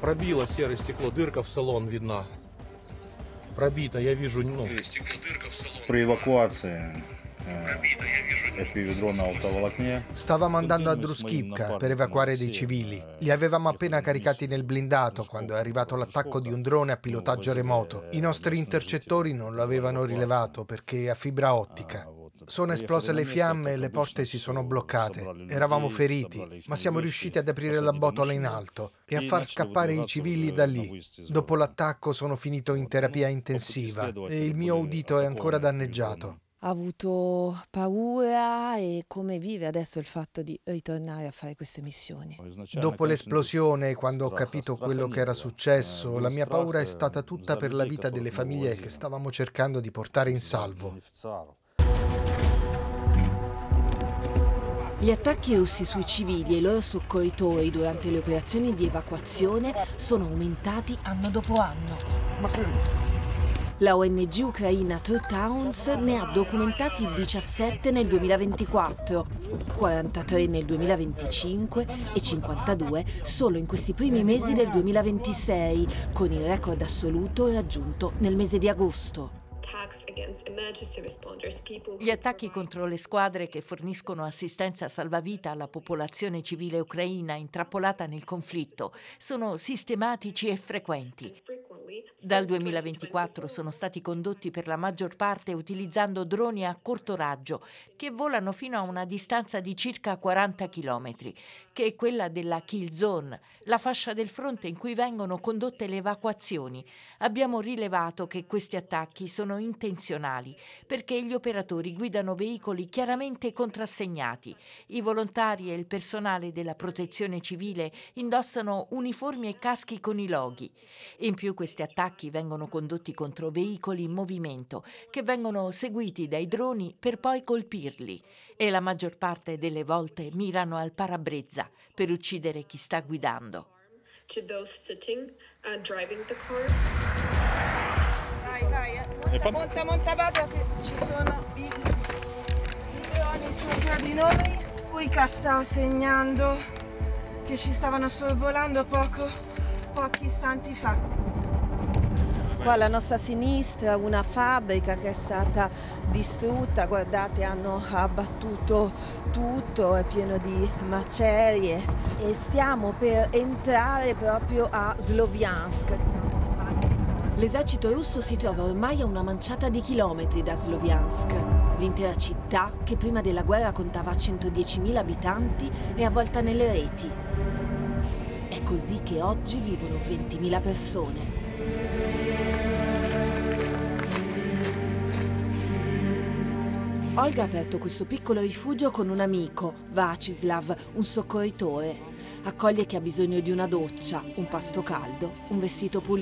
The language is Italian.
Пробило серое стекло, дырка в салон видна. Пробито, я вижу, При evacuazione epidrone autovolacnia. Stavamo andando a Druskivka per evacuare dei civili. Li avevamo appena caricati nel blindato quando è arrivato l'attacco di un drone a pilotaggio remoto. I nostri intercettori non lo avevano rilevato perché è a fibra ottica. Sono esplose le fiamme e le porte si sono bloccate. Eravamo feriti, ma siamo riusciti ad aprire la botola in alto e a far scappare i civili da lì. Dopo l'attacco sono finito in terapia intensiva e il mio udito è ancora danneggiato. Ha avuto paura e come vive adesso il fatto di ritornare a fare queste missioni? Dopo l'esplosione, quando ho capito quello che era successo, la mia paura è stata tutta per la vita delle famiglie che stavamo cercando di portare in salvo. Gli attacchi russi sui civili e i loro soccorritori durante le operazioni di evacuazione sono aumentati anno dopo anno. La ONG ucraina True Towns ne ha documentati 17 nel 2024, 43 nel 2025 e 52 solo in questi primi mesi del 2026, con il record assoluto raggiunto nel mese di agosto. Gli attacchi contro le squadre che forniscono assistenza salvavita alla popolazione civile ucraina intrappolata nel conflitto sono sistematici e frequenti. Dal 2024 sono stati condotti per la maggior parte utilizzando droni a corto raggio che volano fino a una distanza di circa 40 km, che è quella della kill zone, la fascia del fronte in cui vengono condotte le evacuazioni. Abbiamo rilevato che questi attacchi sono intenzionali perché gli operatori guidano veicoli chiaramente contrassegnati. I volontari e il personale della protezione civile indossano uniformi e caschi con i loghi. In più questi attacchi vengono condotti contro veicoli in movimento che vengono seguiti dai droni per poi colpirli e la maggior parte delle volte mirano al parabrezza per uccidere chi sta guidando. Monta vada che ci sono i droni sopra di noi. Uica sta segnando che ci stavano sorvolando pochi istanti fa. Qua alla nostra sinistra una fabbrica che è stata distrutta, guardate, hanno abbattuto tutto, è pieno di macerie e stiamo per entrare proprio a Sloviansk. L'esercito russo si trova ormai a una manciata di chilometri da Sloviansk. L'intera città, che prima della guerra contava 110.000 abitanti, è avvolta nelle reti. È così che oggi vivono 20.000 persone. Olga ha aperto questo piccolo rifugio con un amico, Vacislav, un soccorritore. Accoglie chi ha bisogno di una doccia, un pasto caldo, un vestito pulito.